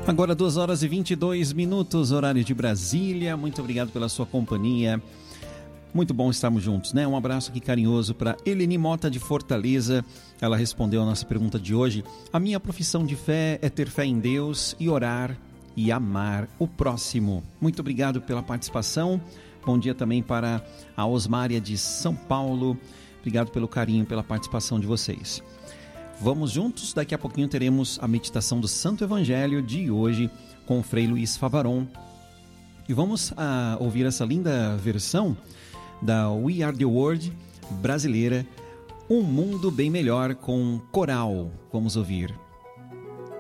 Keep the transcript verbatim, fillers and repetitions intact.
Agora duas horas e vinte e dois minutos, horário de Brasília. Muito obrigado pela sua companhia. Muito bom estarmos juntos, né? Um abraço aqui carinhoso para Eleni Mota de Fortaleza. Ela respondeu a nossa pergunta de hoje. A minha profissão de fé é ter fé em Deus e orar e amar o próximo. Muito obrigado pela participação. Bom dia também para a Osmária de São Paulo. Obrigado pelo carinho, pela participação de vocês. Vamos juntos, daqui a pouquinho teremos a meditação do Santo Evangelho de hoje com o Frei Luiz Favaron. E vamos a, ouvir essa linda versão da We Are The World brasileira, Um Mundo Bem Melhor, com coral. Vamos ouvir.